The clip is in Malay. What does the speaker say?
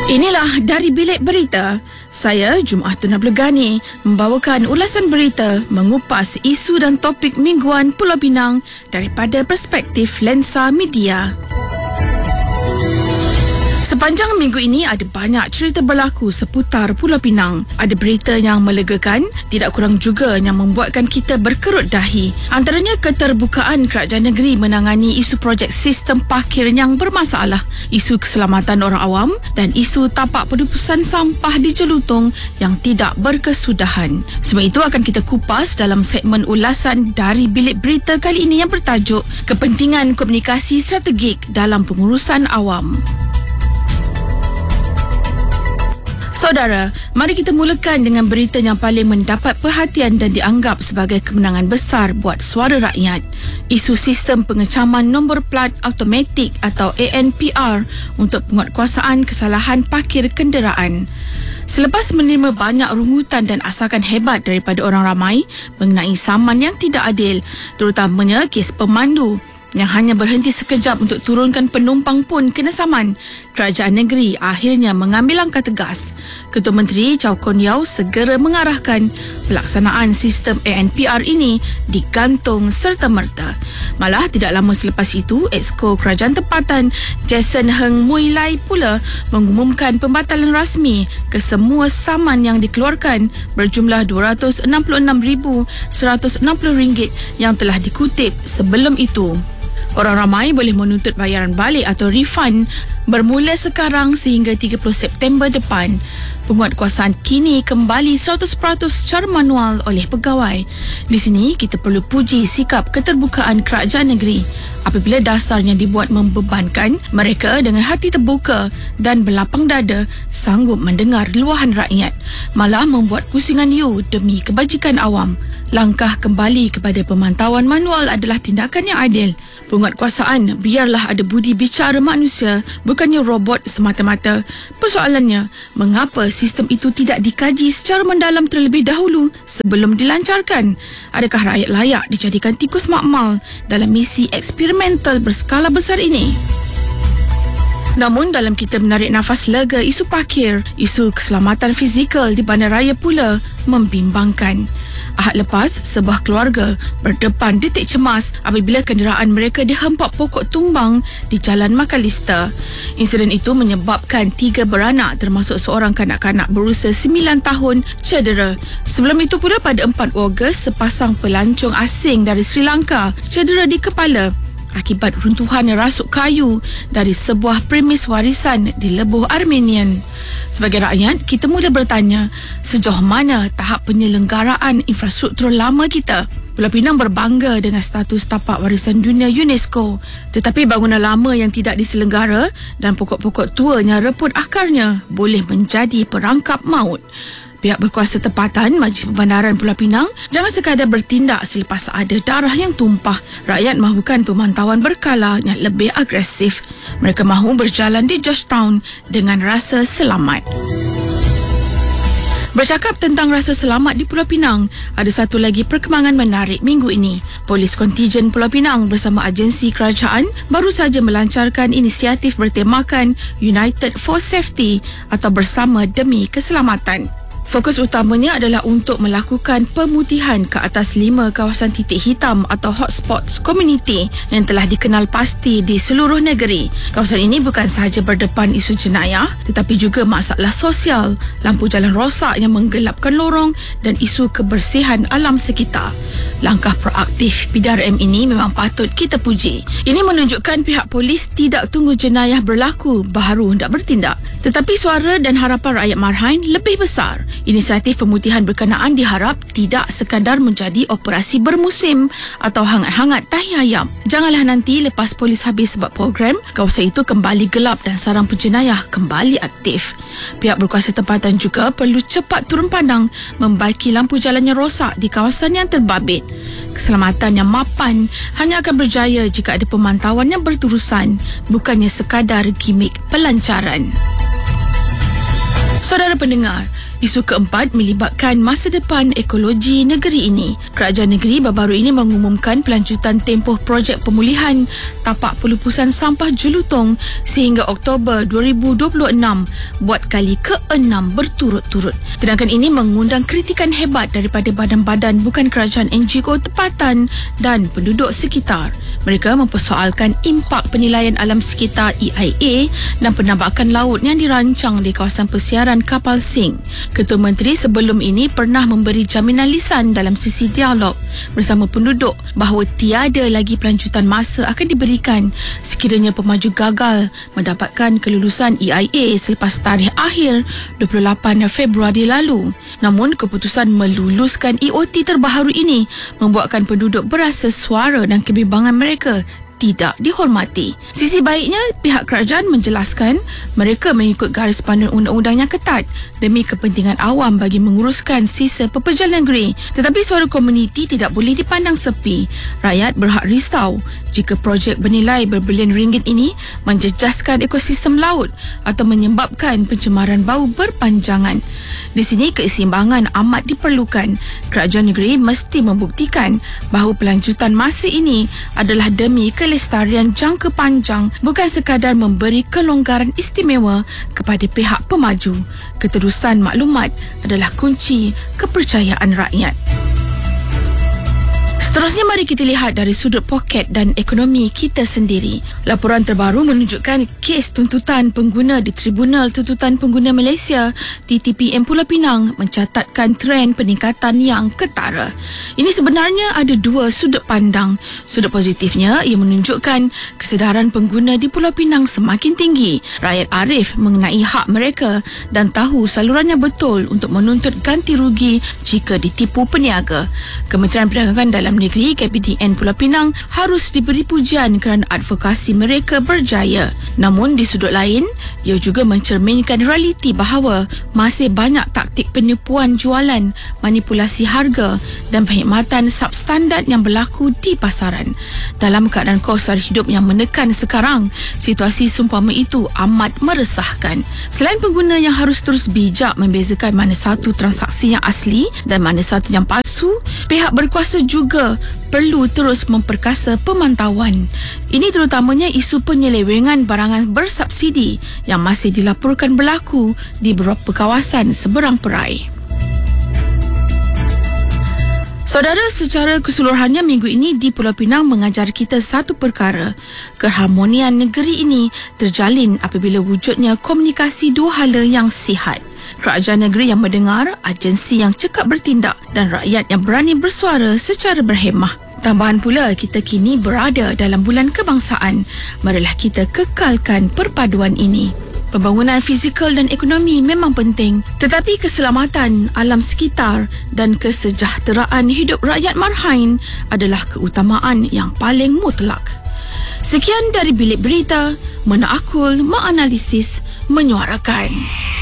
Inilah dari Bilik Berita. Saya Jumaatun Abdul Ghani membawakan ulasan berita mengupas isu dan topik mingguan Pulau Pinang daripada perspektif lensa media. Sepanjang minggu ini ada banyak cerita berlaku seputar Pulau Pinang. Ada berita yang melegakan, tidak kurang juga yang membuatkan kita berkerut dahi. Antaranya keterbukaan kerajaan negeri menangani isu projek sistem parkir yang bermasalah, isu keselamatan orang awam dan isu tapak penumpusan sampah di Jelutong yang tidak berkesudahan. Semua itu akan kita kupas dalam segmen ulasan dari Bilik Berita kali ini yang bertajuk Kepentingan Komunikasi Strategik dalam Pengurusan Awam. Saudara, mari kita mulakan dengan berita yang paling mendapat perhatian dan dianggap sebagai kemenangan besar buat suara rakyat. Isu sistem pengecaman nombor plat automatik atau ANPR untuk penguatkuasaan kesalahan parkir kenderaan. Selepas menerima banyak rungutan dan asakan hebat daripada orang ramai mengenai saman yang tidak adil, terutamanya kes pemandu yang hanya berhenti sekejap untuk turunkan penumpang pun kena saman, kerajaan negeri akhirnya mengambil langkah tegas. Ketua Menteri Chow Kon Yeow segera mengarahkan pelaksanaan sistem ANPR ini digantung serta-merta. Malah tidak lama selepas itu, Exco Kerajaan Tempatan Jason Heng Mui Lai pula mengumumkan pembatalan rasmi kesemua saman yang dikeluarkan berjumlah RM266,160 yang telah dikutip sebelum itu. Orang ramai boleh menuntut bayaran balik atau refund bermula sekarang sehingga 30 September depan. Penguatkuasaan kini kembali 100% secara manual oleh pegawai. Di sini kita perlu puji sikap keterbukaan kerajaan negeri. Apabila dasarnya dibuat membebankan, mereka dengan hati terbuka dan berlapang dada sanggup mendengar luahan rakyat, malah membuat pusingan you demi kebajikan awam. Langkah kembali kepada pemantauan manual adalah tindakan yang adil. Penguatkuasaan biarlah ada budi bicara manusia, bukannya robot semata-mata. Persoalannya, mengapa sistem itu tidak dikaji secara mendalam terlebih dahulu sebelum dilancarkan? Adakah rakyat layak dijadikan tikus makmal dalam misi eksperimental berskala besar ini? Namun dalam kita menarik nafas lega isu parkir, isu keselamatan fizikal di bandaraya pula membimbangkan. Ahad lepas, sebuah keluarga berdepan detik cemas apabila kenderaan mereka dihempak pokok tumbang di Jalan Makalista. Insiden itu menyebabkan 3 beranak termasuk seorang kanak-kanak berusia 9 tahun cedera. Sebelum itu pula pada 4 Ogos, sepasang pelancong asing dari Sri Lanka cedera di kepala akibat runtuhan rasuk kayu dari sebuah premis warisan di Lebuh Armenian. Sebagai rakyat, kita mula bertanya, sejauh mana tahap penyelenggaraan infrastruktur lama kita? Pulau Pinang berbangga dengan status tapak warisan dunia UNESCO, tetapi bangunan lama yang tidak diselenggara dan pokok-pokok tua yang reput akarnya boleh menjadi perangkap maut. Pihak berkuasa tempatan Majlis Pembandaran Pulau Pinang jangan sekadar bertindak selepas ada darah yang tumpah. Rakyat mahukan pemantauan berkala yang lebih agresif. Mereka mahu berjalan di Georgetown dengan rasa selamat. Bercakap tentang rasa selamat di Pulau Pinang, ada satu lagi perkembangan menarik minggu ini. Polis kontijen Pulau Pinang bersama agensi kerajaan baru saja melancarkan inisiatif bertemakan United for Safety atau Bersama Demi Keselamatan. Fokus utamanya adalah untuk melakukan pemutihan ke atas 5 kawasan titik hitam atau hotspots komuniti yang telah dikenal pasti di seluruh negeri. Kawasan ini bukan sahaja berdepan isu jenayah tetapi juga masalah sosial, lampu jalan rosak yang menggelapkan lorong dan isu kebersihan alam sekitar. Langkah proaktif PDRM ini memang patut kita puji. Ini menunjukkan pihak polis tidak tunggu jenayah berlaku baru hendak bertindak. Tetapi suara dan harapan rakyat Marhain lebih besar. Inisiatif pemutihan berkenaan diharap tidak sekadar menjadi operasi bermusim atau hangat-hangat tahi ayam. Janganlah nanti lepas polis habis buat program, kawasan itu kembali gelap dan sarang penjenayah kembali aktif. Pihak berkuasa tempatan juga perlu cepat turun pandang membaiki lampu jalan yang rosak di kawasan yang terbabit. Keselamatan yang mapan hanya akan berjaya jika ada pemantauan yang berterusan, bukannya sekadar gimik pelancaran. Saudara pendengar, Isu keempat melibatkan masa depan ekologi negeri ini. Kerajaan negeri baru-baru ini mengumumkan pelanjutan tempoh projek pemulihan tapak pelupusan sampah Jelutong sehingga Oktober 2026 buat kali ke-6 berturut-turut. Tindakan ini mengundang kritikan hebat daripada badan-badan bukan kerajaan NGO tempatan dan penduduk sekitar. Mereka mempersoalkan impak penilaian alam sekitar EIA dan penambakan laut yang dirancang di kawasan persiaran kapal Sing. Ketua Menteri sebelum ini pernah memberi jaminan lisan dalam sesi dialog bersama penduduk bahawa tiada lagi pelanjutan masa akan diberikan sekiranya pemaju gagal mendapatkan kelulusan EIA selepas tarikh akhir 28 Februari lalu. Namun keputusan meluluskan EOT terbaharu ini membuatkan penduduk berasa suara dan kebimbangan mereka tidak dihormati. Sisi baiknya, pihak kerajaan menjelaskan mereka mengikut garis panduan undang-undang yang ketat demi kepentingan awam bagi menguruskan sisa pepejalan negeri. Tetapi suara komuniti tidak boleh dipandang sepi. Rakyat berhak risau jika projek bernilai berbilion ringgit ini menjejaskan ekosistem laut atau menyebabkan pencemaran bau berpanjangan. Di sini keseimbangan amat diperlukan. Kerajaan negeri mesti membuktikan bahawa pelanjutan masa ini adalah demi kelestarian jangka panjang, bukan sekadar memberi kelonggaran istimewa kepada pihak pemaju. Keterusan maklumat adalah kunci kepercayaan rakyat. Seterusnya, mari kita lihat dari sudut poket dan ekonomi kita sendiri. Laporan terbaru menunjukkan kes tuntutan pengguna di Tribunal Tuntutan Pengguna Malaysia TTPM Pulau Pinang mencatatkan trend peningkatan yang ketara. Ini sebenarnya ada dua sudut pandang. Sudut positifnya, ia menunjukkan kesedaran pengguna di Pulau Pinang semakin tinggi. Rakyat arif mengenai hak mereka dan tahu salurannya betul untuk menuntut ganti rugi jika ditipu peniaga. Kementerian Perdagangan Dalam Negeri KPDN Pulau Pinang harus diberi pujian kerana advokasi mereka berjaya. Namun di sudut lain, ia juga mencerminkan realiti bahawa masih banyak taktik penipuan jualan, manipulasi harga dan perkhidmatan substandard yang berlaku di pasaran. Dalam keadaan kos sara hidup yang menekan sekarang, situasi seumpama itu amat meresahkan. Selain pengguna yang harus terus bijak membezakan mana satu transaksi yang asli dan mana satu yang palsu, pihak berkuasa juga perlu terus memperkasa pemantauan. Ini terutamanya isu penyelewengan barangan bersubsidi yang masih dilaporkan berlaku di beberapa kawasan seberang perai. Saudara, secara keseluruhannya minggu ini di Pulau Pinang mengajar kita satu perkara. Keharmonian negeri ini terjalin apabila wujudnya komunikasi dua hala yang sihat. Kerajaan negeri yang mendengar, agensi yang cekap bertindak dan rakyat yang berani bersuara secara berhemah. Tambahan pula, kita kini berada dalam bulan kebangsaan. Marilah kita kekalkan perpaduan ini. Pembangunan fizikal dan ekonomi memang penting, tetapi keselamatan alam sekitar dan kesejahteraan hidup rakyat marhain adalah keutamaan yang paling mutlak. Sekian dari Bilik Berita, menakul, menganalisis, menyuarakan.